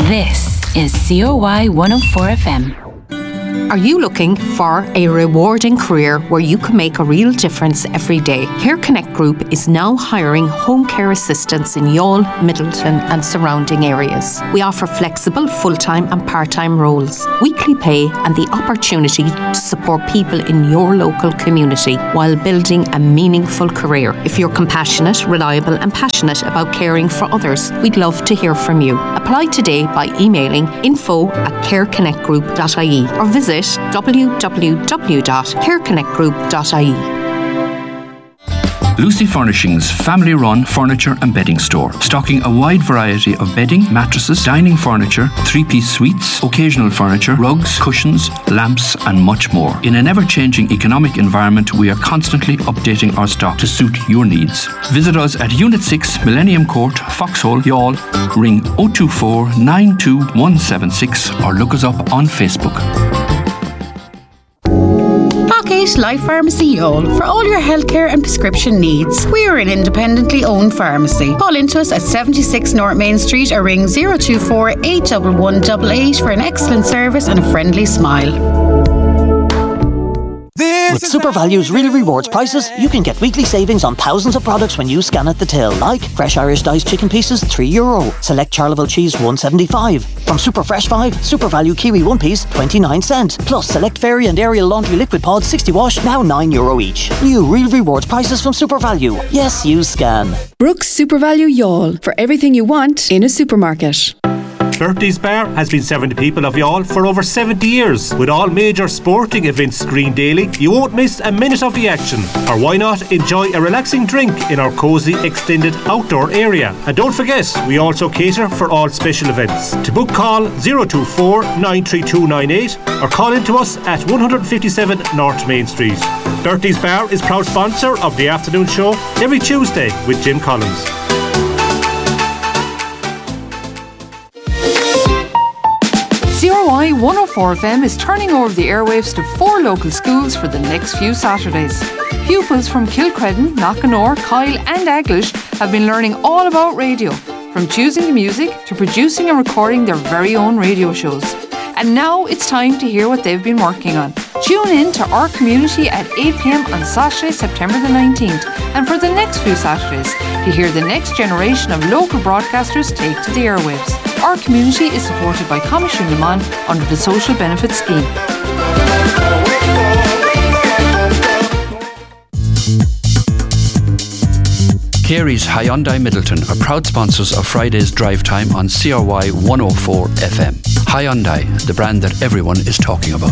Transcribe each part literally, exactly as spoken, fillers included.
This is C O Y one oh four F M. Are you looking for a rewarding career where you can make a real difference every day? Care Connect Group is now hiring home care assistants in Youghal, Middleton and surrounding areas. We offer flexible full-time and part-time roles, weekly pay and the opportunity to support people in your local community while building a meaningful career. If you're compassionate, reliable and passionate about caring for others, we'd love to hear from you. Apply today by emailing info at careconnectgroup dot I E or visit w w w dot care connect group dot I E. Lucy Furnishings family-run furniture and bedding store, stocking a wide variety of bedding, mattresses, dining furniture, three-piece suites, occasional furniture, rugs, cushions, lamps and much more. In an ever-changing economic environment, we are constantly updating our stock to suit your needs. Visit us at Unit six, Millennium Court, Foxhole, Youghal. Ring oh two four, nine two one seven six or look us up on Facebook. Parkgate Life Pharmacy Youghal. For all your healthcare and prescription needs, we are an independently owned pharmacy. Call into us at seventy-six North Main Street or ring oh two four, eight one one, eight eight for an excellent service and a friendly smile. With SuperValue's Real Rewards prices, you can get weekly savings on thousands of products when you scan at the till, like fresh Irish diced chicken pieces, three euro. Select Charleville cheese, one seventy-five. From Super Fresh five, SuperValue Kiwi one piece, twenty-nine cent. Plus, select Fairy and Ariel laundry liquid pods, sixty wash, now nine euro each. New Real Rewards prices from SuperValue. Yes, you scan. Brooks SuperValue Youghal, for everything you want in a supermarket. Bertie's Bar has been serving the people of Youghal for over seventy years. With all major sporting events screened daily, you won't miss a minute of the action. Or why not enjoy a relaxing drink in our cosy extended outdoor area? And don't forget, we also cater for all special events. To book, call oh two four, nine three two nine eight or call in to us at one fifty-seven North Main Street. Bertie's Bar is proud sponsor of the afternoon show every Tuesday with Jim Collins. C O Y one oh four F M is turning over the airwaves to four local schools for the next few Saturdays. Pupils from Kilcredden, Knockanore, Kyle and Aglish have been learning all about radio, from choosing the music to producing and recording their very own radio shows. And now it's time to hear what they've been working on. Tune in to Our Community at eight p.m. on Saturday, September the nineteenth, and for the next few Saturdays to hear the next generation of local broadcasters take to the airwaves. Our Community is supported by Commission Limon under the Social Benefit Scheme. Carey's Hyundai Middleton are proud sponsors of Friday's drive time on C R Y one oh four F M. Hyundai, the brand that everyone is talking about.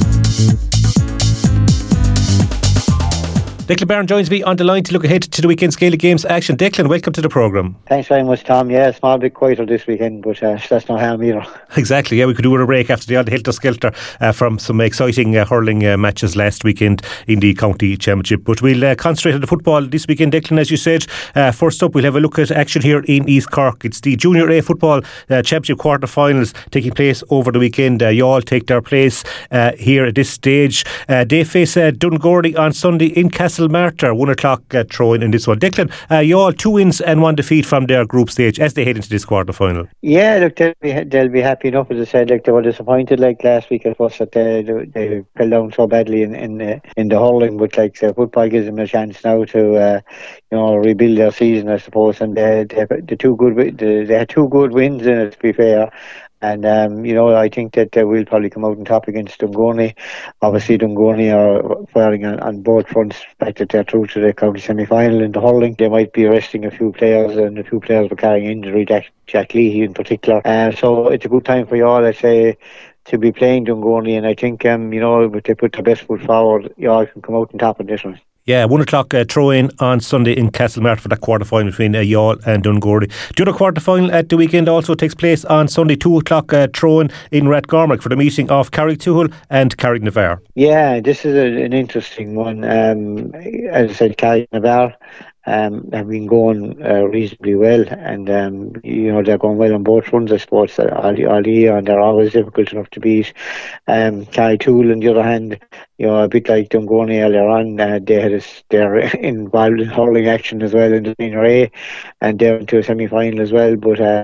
Declan Byrne joins me on the line to look ahead to the weekend's Gaelic Games action. Declan, welcome to the programme. Thanks very much, Tom. Yeah, a small bit quieter this weekend, but uh, that's no harm either. Exactly, yeah, we could do a break after the odd helter-skelter uh, from some exciting uh, hurling uh, matches last weekend in the county championship. But we'll uh, concentrate on the football this weekend, Declan, as you said. Uh, first up, we'll have a look at action here in East Cork. It's the Junior A Football uh, Championship quarter-finals taking place over the weekend. Uh, you all take their place uh, here at this stage. Uh, they face uh, Dungorny on Sunday in Castlemartyr, one o'clock uh, throw-in in this one. Declan, uh, you all two wins and one defeat from their group stage as they head into this quarter-final. Yeah, look, they'll be, they'll be happy enough, as I said. Like, they were disappointed like last week, I suppose, that they, they fell down so badly in, in, the, in the hurling, but like uh, football gives them a chance now to uh, you know, rebuild their season, I suppose, and they, they, the two good, they, they had two good wins in it, to be fair. And, um, you know, I think that uh, we'll probably come out on top against Dungorny. Obviously, Dungorny are firing on, on both fronts. The fact that they're through to the county semi-final in the hurling. They might be arresting a few players, and a few players were carrying injury, Jack, Jack Leahy in particular. Uh, so it's a good time for you all, I say, to be playing Dungorny. And I think, um, you know, if they put their best foot forward, you all can come out on top of this one. Yeah, one o'clock uh, throw-in on Sunday in Castlemartyr for that quarter-final between uh, Youghal and Dungorny. The other quarter-final at the weekend also takes place on Sunday, two o'clock uh, throw-in in Rathgormack for the meeting of Carricktuhal and Carricknavar. Yeah, this is a, an interesting one. Um, as I said, Carricknavar um, have been going uh, reasonably well, and um, you know, they're going well on both fronts, I suppose, all, all year, and they're always difficult enough to beat. Um, Carricktuhal, on the other hand, you know, a bit like Dungorny earlier on, uh, they had a, they're involved in hurling action as well in the Junior A, and they're into a semi-final as well. But uh,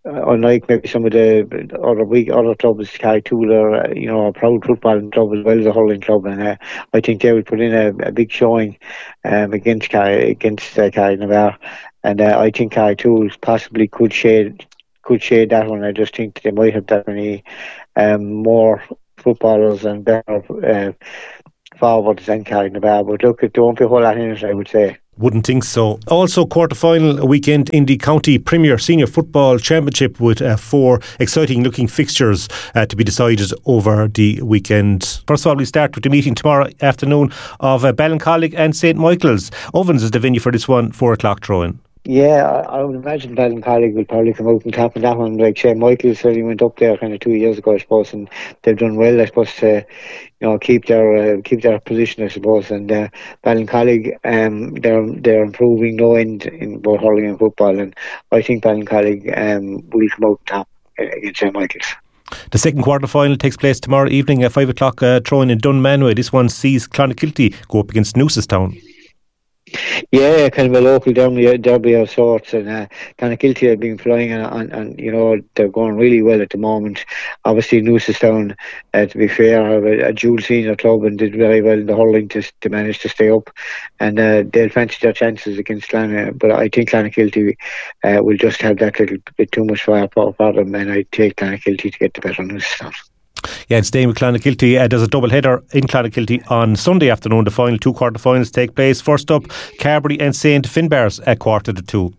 unlike maybe some of the other weak other clubs, Carrigtwohill are, you know, a proud footballing club as well as a hurling club, and uh, I think they would put in a, a big showing um, against Car- against uh, Carrignavar, and uh, I think Carrigtwohill possibly could shade could shade that one. I just think they might have that many um, more footballers and better uh, forwards than Carrignavar, but look, it won't be a whole lot in it, I would say. Wouldn't think so. Also, quarter-final weekend in the County Premier Senior Football Championship with uh, four exciting-looking fixtures uh, to be decided over the weekend. First of all, we start with the meeting tomorrow afternoon of uh, Ballincollig and Saint Michael's. Ovens is the venue for this one, four o'clock throw-in. Yeah, I, I would imagine Ballincollig will probably come out and top on that one. Like Saint Michael's certainly went up there kind of two years ago, I suppose, and they've done well, I suppose, to you know keep their uh, keep their position, I suppose. And uh, Ballincollig, um, they're they're improving no end in both hurling and football, and I think Ballincollig um, will come out top against Saint Michael's. The second quarter final takes place tomorrow evening at five o'clock. Uh, throwing in Dunmanway. This one sees Clonakilty go up against Newcestown. Yeah, kind of a local derby, derby of sorts, and uh, Clonakilty have been flying, and, and, and you know they're going really well at the moment. Obviously, Newcestown, uh, to be fair, are a, a dual senior club and did very well in the hurling to, to manage to stay up, and uh, they'll fancy their chances against Clonakilty. But I think Clonakilty uh, will just have that little bit too much firepower for them, and I take Clonakilty to get the better Newcestown. Yeah, and staying with Clonakilty, uh, there's a double header in Clonakilty on Sunday afternoon. The final two quarter finals take place. First up, Carbery and Saint Finbarrs at quarter to two.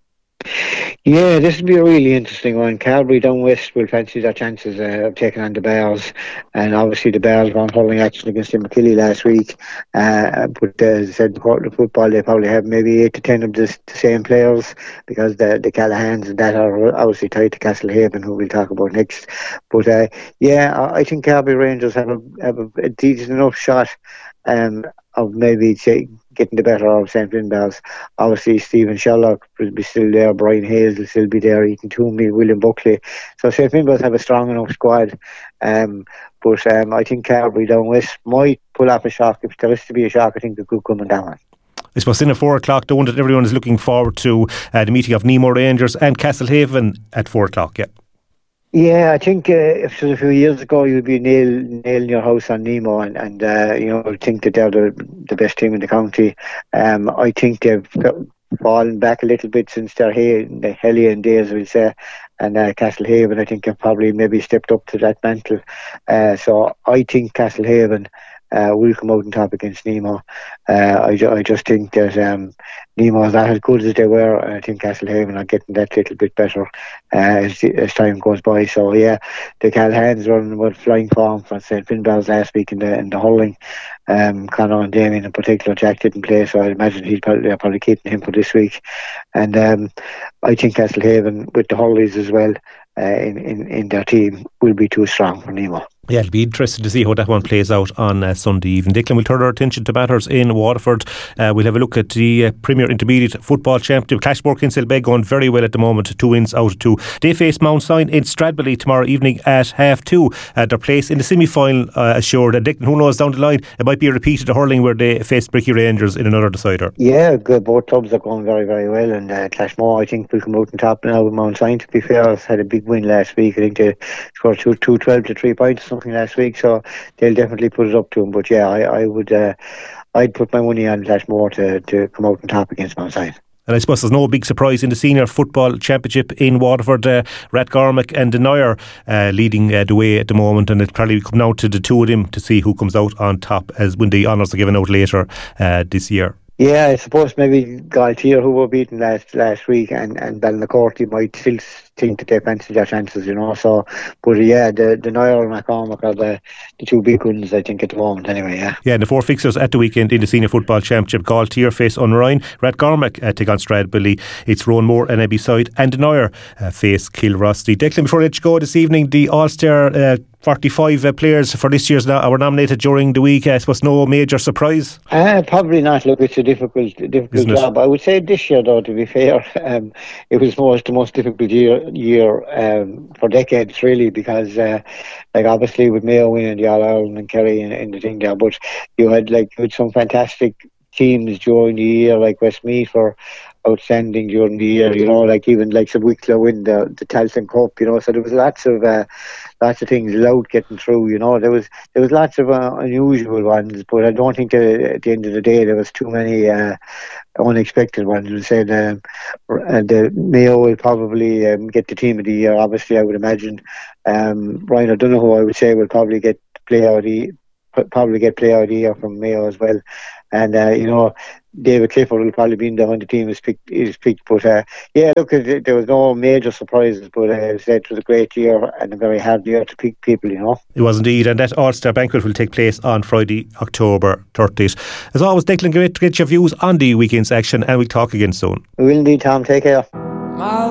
Yeah, this will be a really interesting one. Carbery down west will fancy their chances uh, of taking on the Bears, and obviously the Bears won hurling action against McKilly last week. Uh, but uh, as I said, the football, they probably have maybe eight to ten of the, the same players, because the the Callahans and that are obviously tied to Castlehaven, who we'll talk about next. But uh, yeah, I think Carbery Rangers have a, have a, a decent enough shot um, of maybe say, getting the better of Saint Finbarrs. Obviously, Stephen Sherlock will be still there, Brian Hayes will still be there, Ethan Toomey, William Buckley. So Saint Finbarrs have a strong enough squad. Um, but um, I think Carbery down west might pull off a shock. If there is to be a shock, I think it could come on that one. I suppose in at four o'clock, the one that everyone is looking forward to, uh, the meeting of Nemo Rangers and Castlehaven at four o'clock, yeah. Yeah, I think uh, if it was a few years ago, you'd be nail, nailing your house on Nemo, and, and uh, you know, think that they're the, the best team in the county. Um, I think they've fallen back a little bit since their he- the Hellion days, we'll say, and uh, Castlehaven, I think, have probably maybe stepped up to that mantle. Uh, so I think Castlehaven uh, will come out on top against Nemo. Uh, I, ju- I just think that um, Nemo is not as good as they were, and I think Castlehaven are getting that little bit better uh, as, as time goes by. So yeah, the Callahans running with flying form from Saint Finbarrs last week in the in the hurling. Um, Conor and Damien in particular, Jack didn't play, so I imagine he's probably, they're probably keeping him for this week. And um, I think Castlehaven, with the Hurleys as well uh, in, in, in their team, will be too strong for Nemo. Yeah, it'll be interesting to see how that one plays out on uh, Sunday evening. Declan, we'll turn our attention to matters in Waterford. Uh, we'll have a look at the uh, Premier Intermediate Football Championship. Clashmore Kinsale going very well at the moment, two wins out of two. They face Mount Sion in Stradbally tomorrow evening at half two. Uh, their place in the semi-final uh, assured. And Declan, who knows down the line, it might be a repeat of the hurling where they face Bricky Rangers in another decider. Yeah, good. Both clubs are going very, very well, and uh, Clashmore, I think, will come out on top now with Mount Sion. To be fair, had a big win last week. I think they scored two, two twelve to three points or something last week, so they'll definitely put it up to them. But yeah, I, I would, uh, I'd put my money on Clashmore to, to come out on top against Mount Sion. And I suppose there's no big surprise in the Senior Football Championship in Waterford. uh, Rathgarmick and Denier uh, leading uh, the way at the moment, and it'll probably come down to the two of them to see who comes out on top as when the honours are given out later uh, this year. Yeah, I suppose maybe Galtier, who were beaten last last week, and, and Ballincollig might still think that they fancy their chances, you know. So, but yeah, the the Niall and McCormack are the, the two big ones, I think, at the moment, anyway, yeah. Yeah, and the four fixtures at the weekend in the Senior Football Championship: Galtier face Unrine, Rathgarmick uh, take on Stradbally, it's Rowan Moore and Abbyside, and Denier uh, face Kilrosty. Declan, before I let you go this evening, the All-Star uh, forty-five uh, players for this year's now were nominated during the week. I suppose no major surprise? Uh, probably not. Look, it's a difficult difficult Isn't job. it? I would say this year, though, to be fair, um, it was most the most difficult year year um, for decades, really, because uh, like obviously with Mayo winning the All-Ireland and Kerry in, in the thing there, but you had like you had some fantastic teams during the year, like Westmeath were outstanding during the year. You know, like even like some Wicklow win the the Tailteann Cup. You know, so there was lots of uh, lots of things allowed getting through. You know, there was there was lots of uh, unusual ones, but I don't think that at the end of the day there was too many uh, unexpected ones. We said um, the Mayo will probably um, get the team of the year. Obviously, I would imagine. Um, Ryan, I don't know who I would say will probably get player of the probably get player of the year from Mayo as well. And uh, you know, David Clifford will probably be in the when the team is picked. Is picked. But uh, yeah, look, there was no major surprises. But uh, as I said, it was a great year and a very hard year to pick people. You know, it was indeed. And that All-Star banquet will take place on Friday, October thirtieth. As always, Declan, great to get your views on the weekend's action, and we'll talk again soon. We will indeed, Tom. Take care. My